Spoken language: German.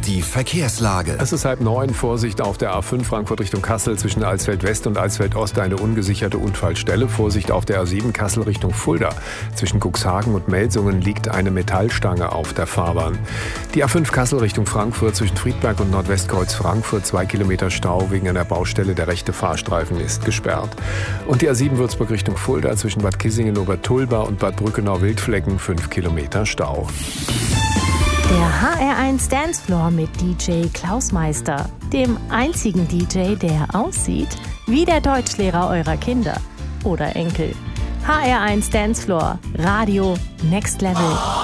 Die Verkehrslage. Es ist 8:30, Vorsicht auf der A5 Frankfurt Richtung Kassel zwischen Alsfeld West und Alsfeld Ost eine ungesicherte Unfallstelle. Vorsicht auf der A7 Kassel Richtung Fulda. Zwischen Cuxhagen und Melsungen liegt eine Metallstange auf der Fahrbahn. Die A5 Kassel Richtung Frankfurt zwischen Friedberg und Nordwestkreuz Frankfurt 2 Kilometer Stau wegen einer Baustelle. Der rechte Fahrstreifen ist gesperrt. Und die A7 Würzburg Richtung Fulda zwischen Bad Kissingen-Obertulba und Bad Brückenau-Wildflecken 5 Kilometer Stau. Der HR1 Dancefloor mit DJ Klaus Meister, dem einzigen DJ, der aussieht wie der Deutschlehrer eurer Kinder oder Enkel. HR1 Dancefloor, Radio Next Level.